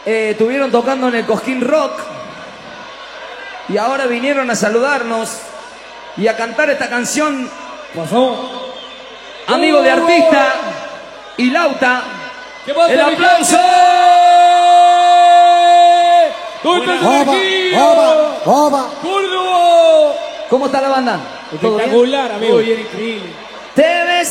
estuvieron tocando en el Cosquín Rock y ahora vinieron a saludarnos y a cantar esta canción. Pasó. Amigo de artista y Lauta. ¡El aplauso! ¿Dónde está el energía? ¡Oba! ¡Córdoba! ¿Cómo está la banda? ¿Todo bien? Espectacular, amigo. Muy bien, increíble. Te ves